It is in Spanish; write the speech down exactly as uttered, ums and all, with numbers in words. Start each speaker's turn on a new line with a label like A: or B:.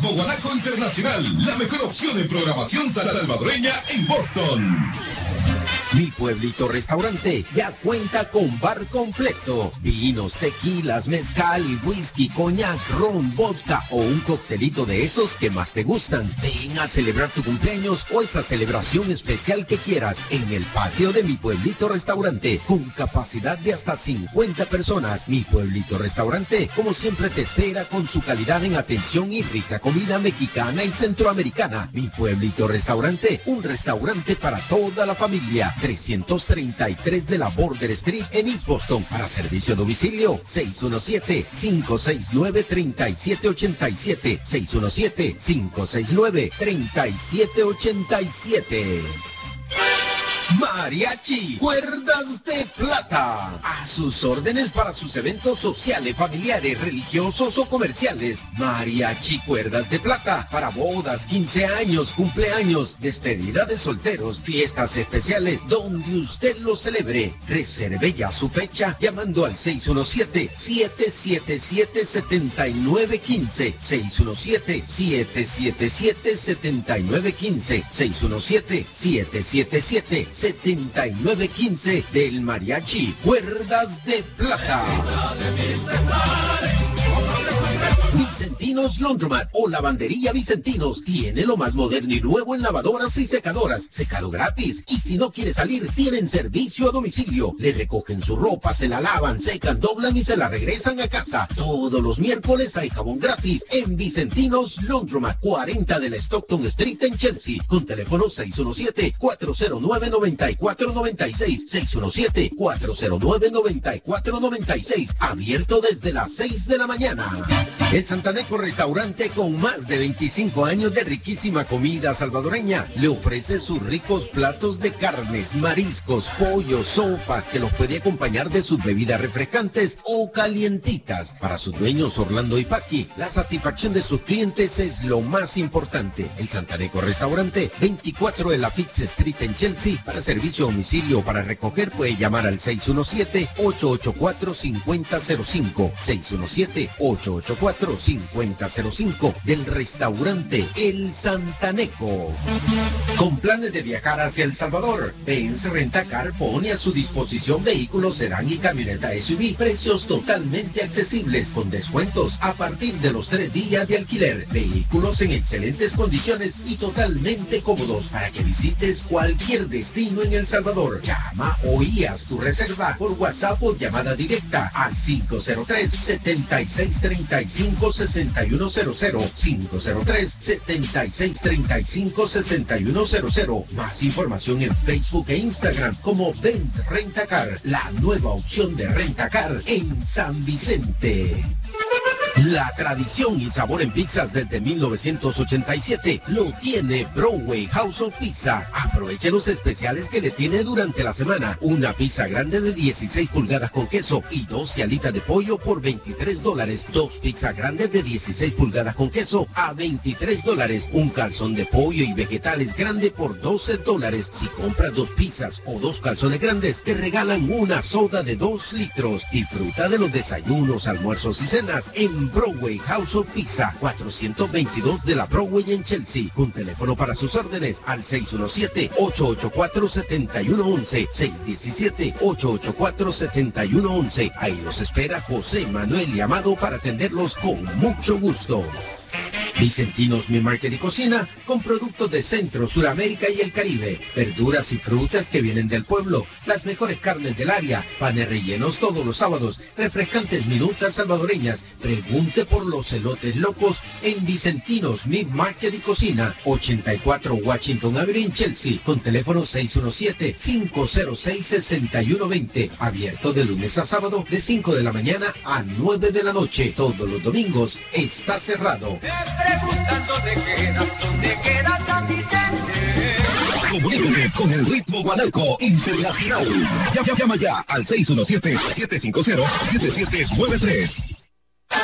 A: Ritmo Guanaco Internacional, la mejor opción en programación salvadoreña en Boston.
B: Mi Pueblito Restaurante ya cuenta con bar completo. Vinos, tequilas, mezcal, whisky, coñac, ron, vodka o un coctelito de esos que más te gustan. Ven a celebrar tu cumpleaños o esa celebración especial que quieras en el patio de Mi Pueblito Restaurante con capacidad de hasta cincuenta personas. Mi Pueblito Restaurante, como siempre, te espera con su calidad en atención y rica comida mexicana y centroamericana. Mi Pueblito Restaurante, un restaurante para toda la familia. trescientos treinta y tres de la Border Street en East Boston. Para servicio a domicilio, seis uno siete, cinco seis nueve, tres siete ocho siete, seis uno siete, cinco seis nueve, tres siete ocho siete. Mariachi Cuerdas de Plata, a sus órdenes para sus eventos sociales, familiares, religiosos o comerciales. Mariachi Cuerdas de Plata, para bodas, quince años, cumpleaños, despedida de solteros, fiestas especiales, donde usted lo celebre. Reserve ya su fecha llamando al seis uno siete, siete siete siete, siete nueve uno cinco, seis uno siete, siete siete siete, siete nueve uno cinco, seis uno siete, siete siete siete, setenta y nueve quince del Mariachi Cuerdas de Plata. Vicentinos Laundromat o Lavandería Vicentinos tiene lo más moderno y nuevo en lavadoras y secadoras. Secado gratis. Y si no quiere salir, tienen servicio a domicilio. Le recogen su ropa, se la lavan, secan, doblan y se la regresan a casa. Todos los miércoles hay jabón gratis en Vicentinos Laundromat, cuarenta de la Stockton Street en Chelsea. Con teléfono seis uno siete, cuatro cero nueve, nueve cuatro nueve seis, seis uno siete, cuatro cero nueve, nueve cuatro nueve seis. Abierto desde las seis de la mañana. El Santaneco Restaurante, con más de veinticinco años de riquísima comida salvadoreña, le ofrece sus ricos platos de carnes, mariscos, pollos, sopas, que los puede acompañar de sus bebidas refrescantes o calientitas. Para sus dueños Orlando y Paqui, la satisfacción de sus clientes es lo más importante. El Santaneco Restaurante, veinticuatro de la Fitz Street en Chelsea. Para servicio a domicilio o para recoger puede llamar al seis uno siete, ocho ocho cuatro, cinco cero cero cinco, seis uno siete, ocho ocho cuatro, cinco cero cero cinco del restaurante El Santaneco. Con planes de viajar hacia El Salvador, Benz Rentacar pone a su disposición vehículos sedán y camioneta S U V, precios totalmente accesibles con descuentos a partir de los tres días de alquiler, vehículos en excelentes condiciones y totalmente cómodos para que visites cualquier destino en El Salvador. Llama hoy y haz tu reserva por WhatsApp o llamada directa al cinco cero tres, siete seis tres cinco, seis uno cero cero, cinco cero tres, siete seis tres cinco, seis uno cero cero. Más información en Facebook e Instagram como Benz Rentacar, la nueva opción de rentacar en San Vicente. La tradición y sabor en pizzas desde mil novecientos ochenta y siete lo tiene Broadway House of Pizza. Aproveche los especiales que le tiene durante la semana. Una pizza grande de dieciséis pulgadas con queso y doce alitas de pollo por veintitrés dólares. Dos pizzas grandes de dieciséis pulgadas con queso a veintitrés dólares. Un calzón de pollo y vegetales grande por doce dólares. Si compras dos pizzas o dos calzones grandes, te regalan una soda de dos litros. Disfruta de los desayunos, almuerzos y cenas en Broadway House of Pizza, cuatrocientos veintidós de la Broadway en Chelsea. Con teléfono para sus órdenes al seis uno siete, ocho ocho cuatro, siete uno uno uno, seis uno siete, ocho ocho cuatro, siete uno uno uno. Ahí los espera José Manuel y Amado para atenderlos con mucho gusto. Vicentinos Mi Market y Cocina, con productos de Centro, Suramérica y el Caribe, verduras y frutas que vienen del pueblo, las mejores carnes del área, panes rellenos todos los sábados, refrescantes minutas salvadoreñas. Pregunte por los elotes locos en Vicentinos Mi Market y Cocina, ochenta y cuatro Washington Avenue en Chelsea, con teléfono seis uno siete, cinco cero seis, seis uno dos cero, abierto de lunes a sábado de cinco de la mañana a nueve de la noche. Todos los domingos está cerrado.
C: Preguntan dónde queda, dónde queda San Vicente.
A: Comuníquete con el Ritmo Guanaco Internacional. Llama ya al seis uno siete, siete cinco cero, siete siete nueve tres.